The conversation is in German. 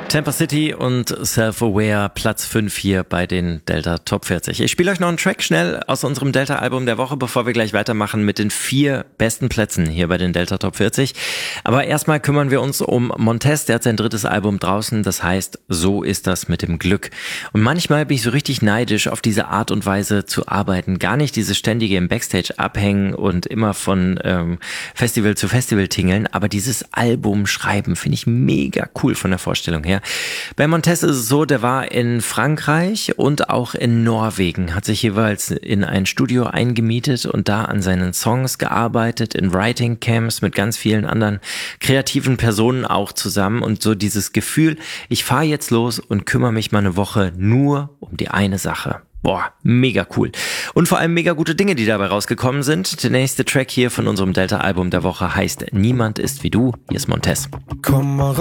Tampa City und Self-Aware, Platz 5 hier bei den Delta Top 40. Ich spiele euch noch einen Track schnell aus unserem Delta-Album der Woche, bevor wir gleich weitermachen mit den 4 besten Plätzen hier bei den Delta Top 40. Aber erstmal kümmern wir uns um Montez, der hat sein 3. Album draußen, das heißt, so ist das mit dem Glück. Und manchmal bin ich so richtig neidisch auf diese Art und Weise zu arbeiten. Gar nicht dieses ständige im Backstage abhängen und immer von Festival zu Festival tingeln, aber dieses Album schreiben finde ich mega cool von der Vorstellung her. Bei Montez ist es so, der war in Frankreich und auch in Norwegen, hat sich jeweils in ein Studio eingemietet und da an seinen Songs gearbeitet, in Writing Camps mit ganz vielen anderen kreativen Personen auch zusammen und so dieses Gefühl, ich fahre jetzt los und kümmere mich mal eine Woche nur um die eine Sache. Boah, mega cool. Und vor allem mega gute Dinge, die dabei rausgekommen sind. Der nächste Track hier von unserem Delta-Album der Woche heißt Niemand ist wie du. Hier ist Montez. Komm mal